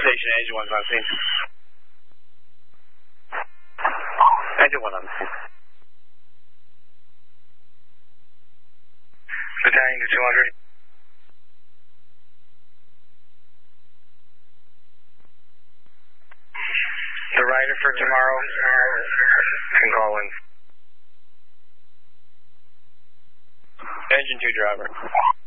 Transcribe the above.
Station, engine 1's on scene. Engine 1 on the scene. Battalion to 200. The rider for tomorrow can call in. Engine 2 driver.